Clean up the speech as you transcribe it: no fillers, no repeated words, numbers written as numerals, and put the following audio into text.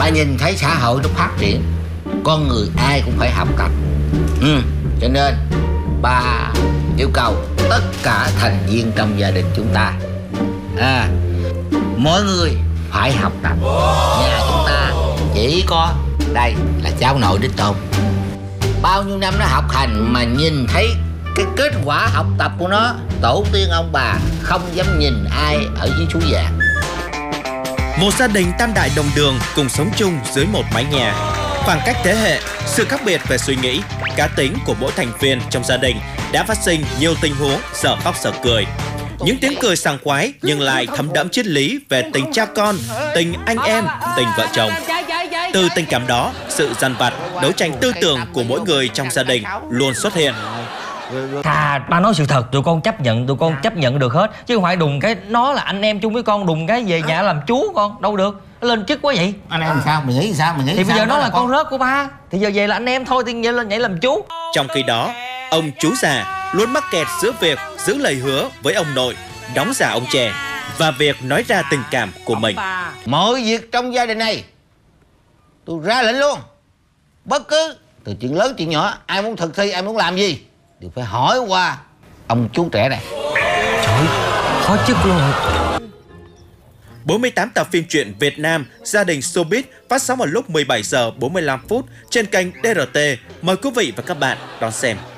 Ba nhìn thấy xã hội nó phát triển, con người ai cũng phải học tập. Cho nên ba yêu cầu tất cả thành viên trong gia đình chúng ta mỗi người phải học tập. Nhà chúng ta chỉ có đây là cháu nội đích tôn, bao nhiêu năm nó học hành mà nhìn thấy cái kết quả học tập của nó, tổ tiên ông bà không dám nhìn ai ở dưới suối vàng. Một gia đình tam đại đồng đường cùng sống chung dưới một mái nhà. Khoảng cách thế hệ, sự khác biệt về suy nghĩ, cá tính của mỗi thành viên trong gia đình đã phát sinh nhiều tình huống dở khóc dở cười. Những tiếng cười sảng khoái nhưng lại thấm đẫm triết lý về tình cha con, tình anh em, tình vợ chồng. Từ tình cảm đó, sự dằn vặt, đấu tranh tư tưởng của mỗi người trong gia đình luôn xuất hiện. Thà ba nói sự thật, tụi con chấp nhận được hết. Chứ không phải đùng cái nó là anh em chung với con, đùng cái về nhà làm chú con, đâu được. Nó lên chức quá vậy. Anh em sao? Mày nghĩ sao? Thì bây giờ nó là con rớt của ba, thì giờ về là anh em thôi, thì giờ lên nhảy làm chú. Trong khi đó, ông chú già luôn mắc kẹt giữa việc giữ lời hứa với ông nội, đóng giả ông trẻ, và việc nói ra tình cảm của mình. Mọi việc trong gia đình này tôi ra lệnh luôn. Bất cứ từ chuyện lớn chuyện nhỏ, ai muốn thực thi, ai muốn làm gì đều phải hỏi qua ông chú trẻ này. Trời, khó chức luôn. 48 tập phim truyện Việt Nam Gia đình Showbiz phát sóng vào lúc 17 giờ 45 phút trên kênh DRT. Mời quý vị và các bạn đón xem.